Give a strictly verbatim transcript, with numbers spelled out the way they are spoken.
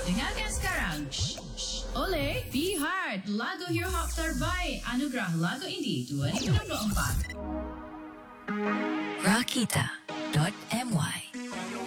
Dengarkan sekarang. Shh, shh. Oleh Be Hard, lagu hip hop terbaik Anugerah Lagu Indie dua ribu dua puluh empat. rakita dot my